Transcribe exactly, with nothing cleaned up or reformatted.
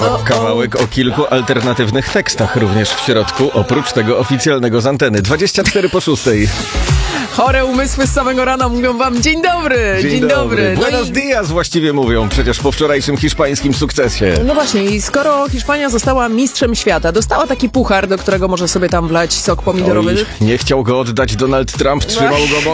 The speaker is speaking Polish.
Ka- kawałek o kilku alternatywnych tekstach również w środku, oprócz tego oficjalnego z anteny. dwadzieścia cztery po szóstej. Chore umysły z samego rana mówią wam dzień dobry, Dzień, dzień dobry. dobry. No Buenos i... dias właściwie mówią, przecież po wczorajszym hiszpańskim sukcesie. No właśnie, i skoro Hiszpania została mistrzem świata, dostała taki puchar, do którego może sobie tam wlać sok pomidorowy. Oj, nie chciał go oddać Donald Trump, trzymał go